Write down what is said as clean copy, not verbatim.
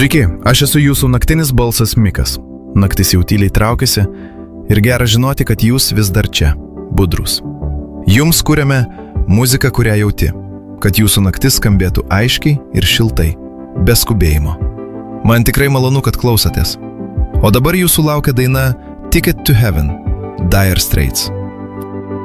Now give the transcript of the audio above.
Sveiki, aš esu jūsų naktinis balsas Mikas. Naktis jau tyliai traukiasi ir gera žinoti, kad jūs vis dar čia, budrus. Jums kuriame muziką, kurią jauti, kad jūsų naktis skambėtų aiškiai ir šiltai, be skubėjimo. Man tikrai malonu, kad klausotės. O dabar jūsų laukia daina Ticket to Heaven, Dire Straits.